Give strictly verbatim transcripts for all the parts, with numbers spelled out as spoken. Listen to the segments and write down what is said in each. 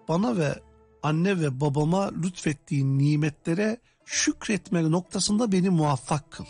bana ve anne ve babama lütfettiğin nimetlere şükretme noktasında beni muvaffak kıl.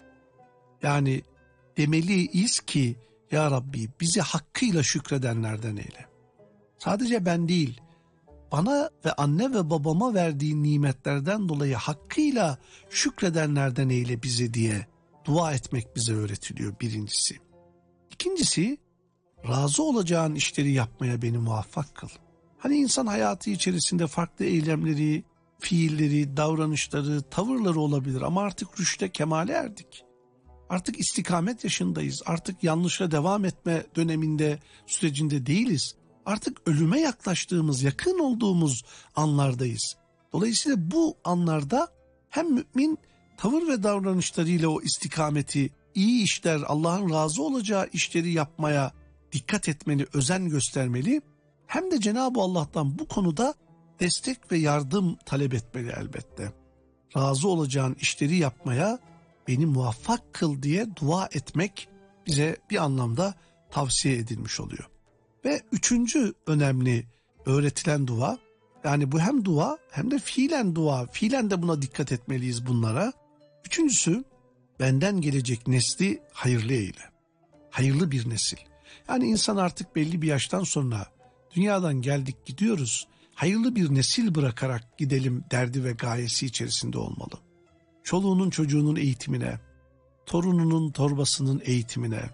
Yani demeliyiz ki ya Rabbi bizi hakkıyla şükredenlerden eyle. Sadece ben değil, bana ve anne ve babama verdiğin nimetlerden dolayı hakkıyla şükredenlerden eyle bizi diye dua etmek bize öğretiliyor birincisi. İkincisi, razı olacağın işleri yapmaya beni muvaffak kıl. Hani insan hayatı içerisinde farklı eylemleri, fiilleri, davranışları, tavırları olabilir ama artık rüşte kemale erdik. Artık istikamet yaşındayız. Artık yanlışa devam etme döneminde, sürecinde değiliz. Artık ölüme yaklaştığımız, yakın olduğumuz anlardayız. Dolayısıyla bu anlarda hem mümin tavır ve davranışlarıyla o istikameti, iyi işler, Allah'ın razı olacağı işleri yapmaya dikkat etmeli, özen göstermeli. Hem de Cenab-ı Allah'tan bu konuda destek ve yardım talep etmeli elbette. Razı olacağın işleri yapmaya beni muvaffak kıl diye dua etmek bize bir anlamda tavsiye edilmiş oluyor. Ve üçüncü önemli öğretilen dua, yani bu hem dua hem de fiilen dua, fiilen de buna dikkat etmeliyiz bunlara. Üçüncüsü, benden gelecek nesli hayırlı eyle. Hayırlı bir nesil. Yani insan artık belli bir yaştan sonra dünyadan geldik gidiyoruz, hayırlı bir nesil bırakarak gidelim derdi ve gayesi içerisinde olmalı. Çoluğunun çocuğunun eğitimine, torununun torbasının eğitimine,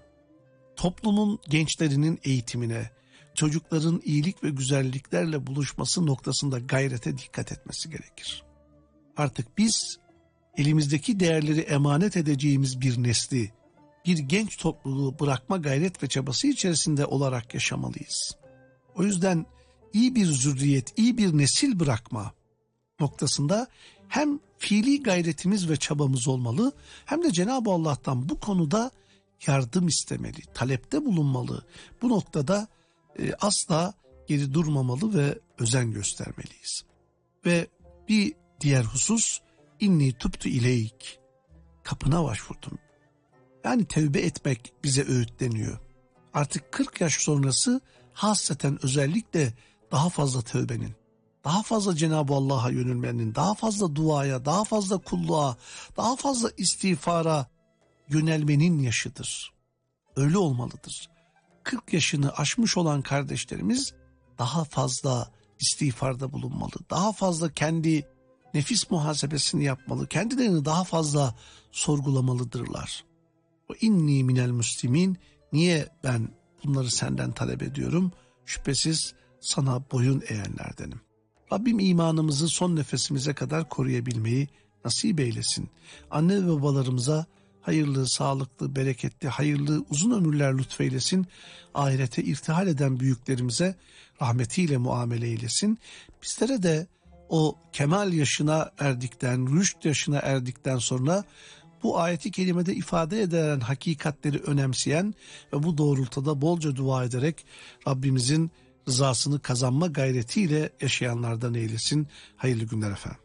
toplumun gençlerinin eğitimine, çocukların iyilik ve güzelliklerle buluşması noktasında gayrete dikkat etmesi gerekir. Artık biz elimizdeki değerleri emanet edeceğimiz bir nesli, bir genç topluluğu bırakma gayret ve çabası içerisinde olarak yaşamalıyız. O yüzden iyi bir zürriyet, iyi bir nesil bırakma noktasında hem fiili gayretimiz ve çabamız olmalı, hem de Cenab-ı Allah'tan bu konuda yardım istemeli, talepte bulunmalı. Bu noktada e, asla geri durmamalı ve özen göstermeliyiz. Ve bir diğer husus, inni tubtu ileyk, kapına başvurdum. Yani tevbe etmek bize öğütleniyor. Artık kırk yaş sonrası hasreten özellikle daha fazla tövbenin, daha fazla Cenab-ı Allah'a yönelmenin, daha fazla duaya, daha fazla kulluğa, daha fazla istiğfara yönelmenin yaşıdır. Öyle olmalıdır. kırk yaşını aşmış olan kardeşlerimiz daha fazla istiğfarda bulunmalı. Daha fazla kendi nefis muhasebesini yapmalı. Kendilerini daha fazla sorgulamalıdırlar. O inni minel müslimin, niye ben bunları senden talep ediyorum? Şüphesiz sana boyun eğenlerdenim. Rabbim imanımızı son nefesimize kadar koruyabilmeyi nasip eylesin. Anne ve babalarımıza hayırlı, sağlıklı, bereketli, hayırlı, uzun ömürler lütfeylesin. Ahirete irtihal eden büyüklerimize rahmetiyle muamele eylesin. Bizlere de o kemal yaşına erdikten, rüşt yaşına erdikten sonra bu ayeti kerimede ifade edilen hakikatleri önemseyen ve bu doğrultuda bolca dua ederek Rabbimizin rızasını kazanma gayretiyle yaşayanlardan eylesin. Hayırlı günler efendim.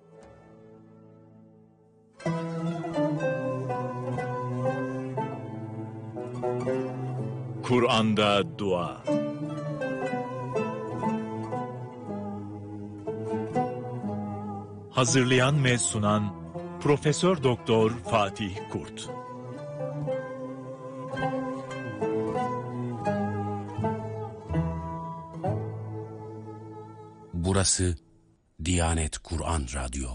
Kur'an'da dua. Hazırlayan ve sunan Profesör Doktor Fatih Kurt. Burası Diyanet Kur'an Radyo.